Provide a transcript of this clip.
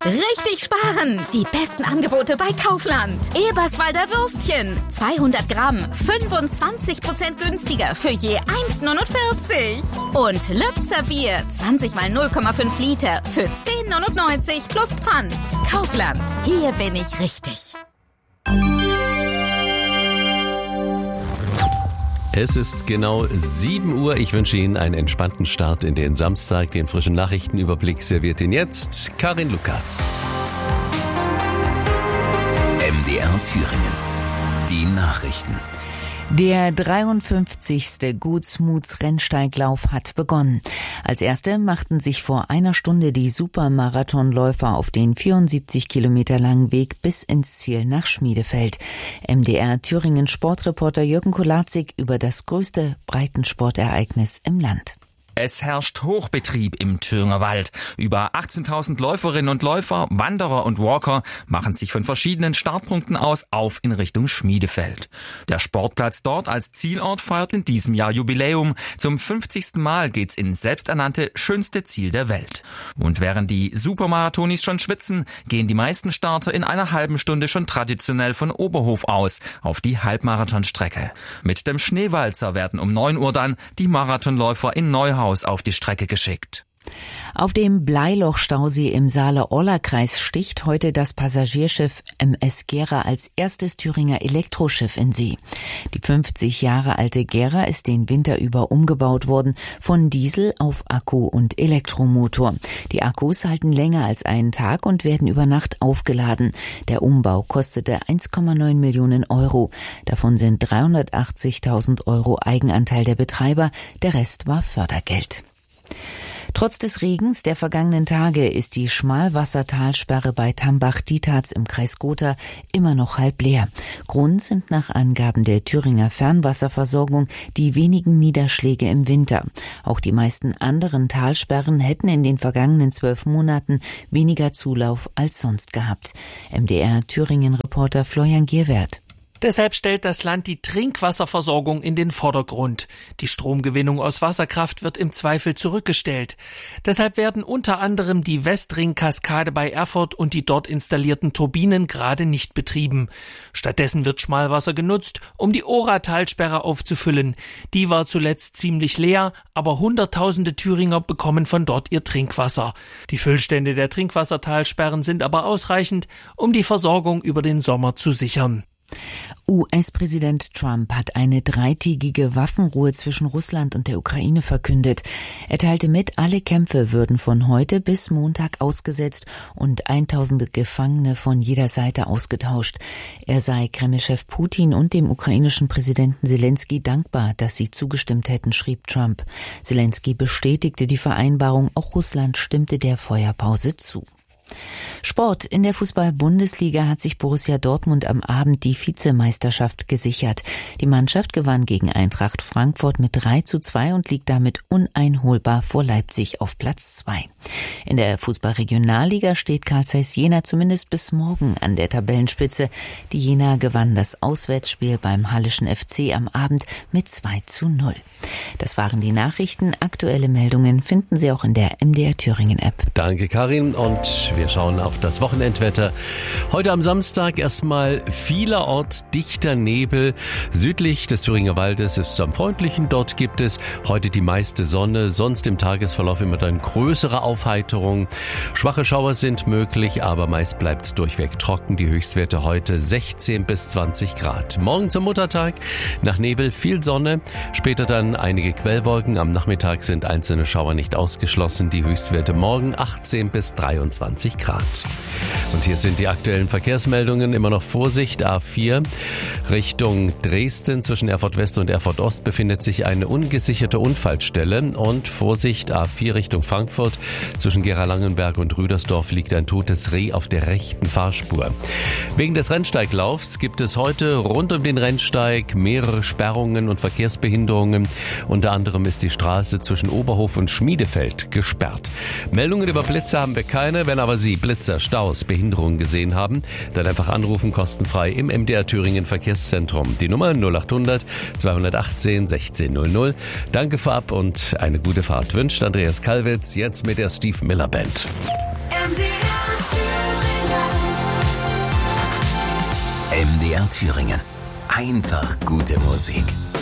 Richtig sparen! Die besten Angebote bei Kaufland. Eberswalder Würstchen. 200 Gramm. 25% günstiger für je 1,49. Und Lübzer Bier. 20 mal 0,5 Liter für 10,99 plus Pfand. Kaufland. Hier bin ich richtig. Es ist genau 7 Uhr. Ich wünsche Ihnen einen entspannten Start in den Samstag. Den frischen Nachrichtenüberblick serviert Ihnen jetzt Karin Lukas. MDR Thüringen. Die Nachrichten. Der 53. Gutsmuts-Rennsteiglauf hat begonnen. Als Erste machten sich vor einer Stunde die Supermarathonläufer auf den 74 Kilometer langen Weg bis ins Ziel nach Schmiedefeld. MDR Thüringen Sportreporter Jürgen Kolatzig über das größte Breitensportereignis im Land. Es herrscht Hochbetrieb im Thüringer Wald. Über 18.000 Läuferinnen und Läufer, Wanderer und Walker machen sich von verschiedenen Startpunkten aus auf in Richtung Schmiedefeld. Der Sportplatz dort als Zielort feiert in diesem Jahr Jubiläum. Zum 50. Mal geht's ins selbsternannte schönste Ziel der Welt. Und während die Supermarathonis schon schwitzen, gehen die meisten Starter in einer halben Stunde schon traditionell von Oberhof aus auf die Halbmarathonstrecke. Mit dem Schneewalzer werden um 9 Uhr dann die Marathonläufer in Neuhaus auf die Strecke geschickt. Auf dem Bleiloch-Stausee im Saale-Orla-Kreis sticht heute das Passagierschiff MS Gera als erstes Thüringer Elektroschiff in See. Die 50 Jahre alte Gera ist den Winter über umgebaut worden, von Diesel auf Akku und Elektromotor. Die Akkus halten länger als einen Tag und werden über Nacht aufgeladen. Der Umbau kostete 1,9 Millionen Euro. Davon sind 380.000 Euro Eigenanteil der Betreiber, der Rest war Fördergeld. Trotz des Regens der vergangenen Tage ist die Schmalwassertalsperre bei Tambach-Dietharz im Kreis Gotha immer noch halb leer. Grund sind nach Angaben der Thüringer Fernwasserversorgung die wenigen Niederschläge im Winter. Auch die meisten anderen Talsperren hätten in den vergangenen 12 Monaten weniger Zulauf als sonst gehabt. MDR Thüringen-Reporter Florian Gierwert. Deshalb stellt das Land die Trinkwasserversorgung in den Vordergrund. Die Stromgewinnung aus Wasserkraft wird im Zweifel zurückgestellt. Deshalb werden unter anderem die Westring-Kaskade bei Erfurt und die dort installierten Turbinen gerade nicht betrieben. Stattdessen wird Schmalwasser genutzt, um die Ora-Talsperre aufzufüllen. Die war zuletzt ziemlich leer, aber Hunderttausende Thüringer bekommen von dort ihr Trinkwasser. Die Füllstände der Trinkwassertalsperren sind aber ausreichend, um die Versorgung über den Sommer zu sichern. US-Präsident Trump hat eine 3-tägige Waffenruhe zwischen Russland und der Ukraine verkündet. Er teilte mit, alle Kämpfe würden von heute bis Montag ausgesetzt und 1000 Gefangene von jeder Seite ausgetauscht. Er sei Kreml-Chef Putin und dem ukrainischen Präsidenten Selensky dankbar, dass sie zugestimmt hätten, schrieb Trump. Selensky bestätigte die Vereinbarung, auch Russland stimmte der Feuerpause zu. Sport. In der Fußball-Bundesliga hat sich Borussia Dortmund am Abend die Vizemeisterschaft gesichert. Die Mannschaft gewann gegen Eintracht Frankfurt mit 3:2 und liegt damit uneinholbar vor Leipzig auf Platz 2. In der Fußball-Regionalliga steht Carl Zeiss Jena zumindest bis morgen an der Tabellenspitze. Die Jena gewann das Auswärtsspiel beim Hallischen FC am Abend mit 2:0. Das waren die Nachrichten. Aktuelle Meldungen finden Sie auch in der MDR Thüringen App. Danke, Karin. Und wir schauen auf das Wochenendwetter. Heute am Samstag erstmal vielerorts dichter Nebel. Südlich des Thüringer Waldes ist es am freundlichen. Dort gibt es heute die meiste Sonne. Sonst im Tagesverlauf immer dann größere Aufheiterung. Schwache Schauer sind möglich, aber meist bleibt es durchweg trocken. Die Höchstwerte heute 16 bis 20 Grad. Morgen zum Muttertag nach Nebel viel Sonne. Später dann einige Quellwolken. Am Nachmittag sind einzelne Schauer nicht ausgeschlossen. Die Höchstwerte morgen 18 bis 23 Grad. Und hier sind die aktuellen Verkehrsmeldungen. Immer noch Vorsicht, A4 Richtung Dresden. Zwischen Erfurt West und Erfurt Ost befindet sich eine ungesicherte Unfallstelle. Und Vorsicht, A4 Richtung Frankfurt. Zwischen Gera-Langenberg und Rüdersdorf liegt ein totes Reh auf der rechten Fahrspur. Wegen des Rennsteiglaufs gibt es heute rund um den Rennsteig mehrere Sperrungen und Verkehrsbehinderungen. Unter anderem ist die Straße zwischen Oberhof und Schmiedefeld gesperrt. Meldungen über Blitze haben wir keine. Wenn aber Sie Blitzer, Staus, Behinderungen gesehen haben, dann einfach anrufen, kostenfrei im MDR Thüringen Verkehrszentrum. Die Nummer 0800 218 1600. Danke vorab und eine gute Fahrt wünscht Andreas Kalwitz, jetzt mit der Steve Miller Band. MDR MDR Thüringen. Einfach gute Musik.